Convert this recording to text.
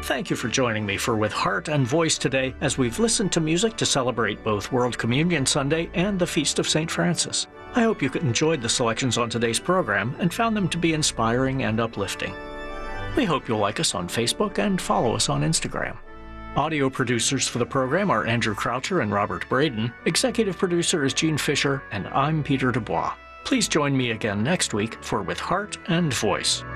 Thank you for joining me for With Heart and Voice today as we've listened to music to celebrate both World Communion Sunday and the Feast of St. Francis. I hope you enjoyed the selections on today's program and found them to be inspiring and uplifting. We hope you'll like us on Facebook and follow us on Instagram. Audio producers for the program are Andrew Croucher and Robert Braden. Executive producer is Gene Fisher, and I'm Peter Dubois. Please join me again next week for With Heart and Voice.